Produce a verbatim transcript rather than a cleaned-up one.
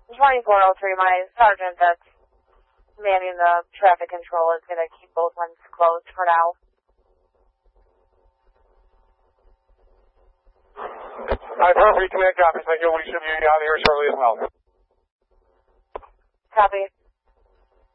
twenty-four oh three, my sergeant that's manning the traffic control is going to keep both lanes closed for now. Alright, perfect. Command copy. Thank you. We should be out of here shortly as well. Copy.